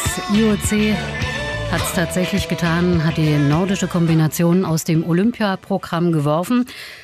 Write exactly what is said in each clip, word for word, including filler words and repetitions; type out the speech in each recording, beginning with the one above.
I O C hat es tatsächlich getan, hat die nordische Kombination aus dem Olympiaprogramm geworfen.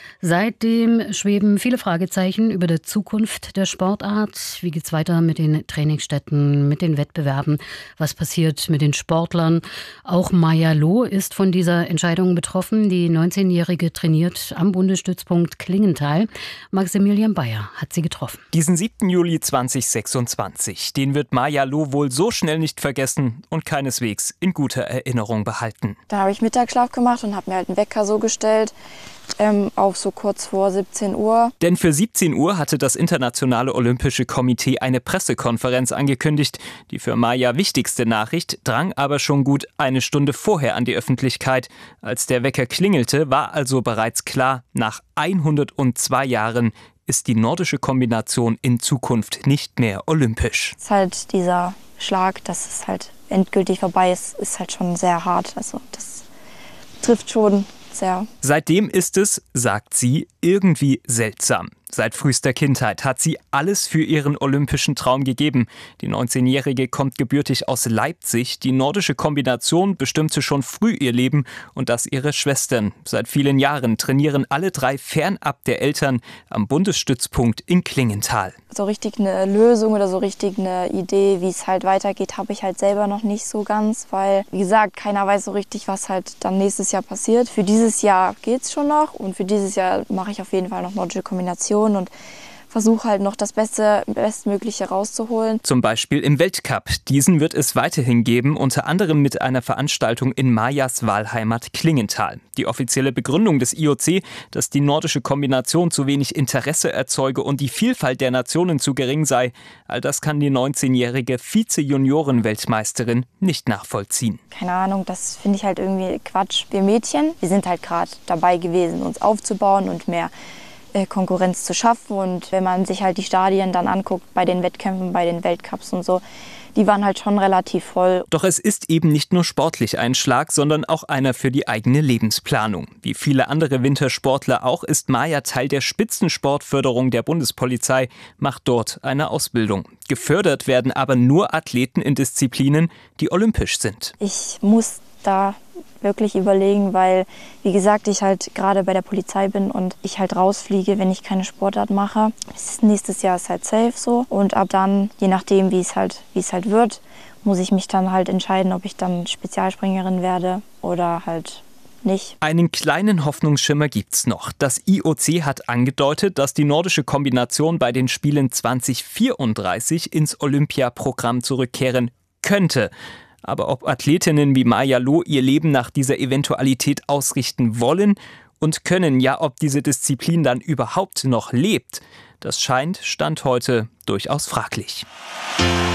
Seitdem schweben viele Fragezeichen über die Zukunft der Sportart. Wie geht's weiter mit den Trainingsstätten, mit den Wettbewerben? Was passiert mit den Sportlern? Auch Maja Loh ist von dieser Entscheidung betroffen. Die neunzehnjährige trainiert am Bundesstützpunkt Klingenthal. Maximilian Bayer hat sie getroffen. Diesen siebten Juli zweitausendsechsundzwanzig, den wird Maja Loh wohl so schnell nicht vergessen und keineswegs in guter Erinnerung behalten. Da habe ich Mittagsschlaf gemacht und habe mir halt einen Wecker so gestellt, ähm, auf so kurz vor siebzehn Uhr. Denn für siebzehn Uhr hatte das Internationale Olympische Komitee eine Pressekonferenz angekündigt. Die für Maja wichtigste Nachricht drang aber schon gut eine Stunde vorher an die Öffentlichkeit. Als der Wecker klingelte, war also bereits klar, nach hundertzwei Jahren ist die nordische Kombination in Zukunft nicht mehr olympisch. Es ist halt dieser Schlag, dass es halt endgültig vorbei ist, ist halt schon sehr hart. Also das trifft schon sehr. Seitdem ist es, sagt sie, irgendwie seltsam. Seit frühester Kindheit hat sie alles für ihren olympischen Traum gegeben. Die neunzehnjährige kommt gebürtig aus Leipzig. Die nordische Kombination bestimmte schon früh ihr Leben und das ihrer Schwestern. Seit vielen Jahren trainieren alle drei fernab der Eltern am Bundesstützpunkt in Klingenthal. So richtig eine Lösung oder so richtig eine Idee, wie es halt weitergeht, habe ich halt selber noch nicht so ganz, weil, wie gesagt, keiner weiß so richtig, was halt dann nächstes Jahr passiert. Für dieses Jahr geht's schon noch und für dieses Jahr mache ich auf jeden Fall noch nordische Kombination und versuche halt noch das Beste, Bestmögliche rauszuholen. Zum Beispiel im Weltcup. Diesen wird es weiterhin geben, unter anderem mit einer Veranstaltung in Majas Wahlheimat Klingenthal. Die offizielle Begründung des I O C, dass die nordische Kombination zu wenig Interesse erzeuge und die Vielfalt der Nationen zu gering sei, all das kann die neunzehnjährige Vize-Junioren-Weltmeisterin nicht nachvollziehen. Keine Ahnung, das finde ich halt irgendwie Quatsch. Wir Mädchen, wir sind halt gerade dabei gewesen, uns aufzubauen und mehr Konkurrenz zu schaffen. Und wenn man sich halt die Stadien dann anguckt bei den Wettkämpfen, bei den Weltcups und so, die waren halt schon relativ voll. Doch es ist eben nicht nur sportlich ein Schlag, sondern auch einer für die eigene Lebensplanung. Wie viele andere Wintersportler auch, ist Maja Teil der Spitzensportförderung der Bundespolizei, macht dort eine Ausbildung. Gefördert werden aber nur Athleten in Disziplinen, die olympisch sind. Ich muss da wirklich überlegen, weil, wie gesagt, ich halt gerade bei der Polizei bin und ich halt rausfliege, wenn ich keine Sportart mache. Nächstes Jahr ist halt safe so und ab dann, je nachdem, wie es halt, wie es halt wird, muss ich mich dann halt entscheiden, ob ich dann Spezialspringerin werde oder halt nicht. Einen kleinen Hoffnungsschimmer gibt's noch. Das I O C hat angedeutet, dass die nordische Kombination bei den Spielen zweitausendvierunddreißig ins Olympiaprogramm zurückkehren könnte. Aber ob Athletinnen wie Maja Loh ihr Leben nach dieser Eventualität ausrichten wollen und können, ja, ob diese Disziplin dann überhaupt noch lebt, das scheint Stand heute durchaus fraglich.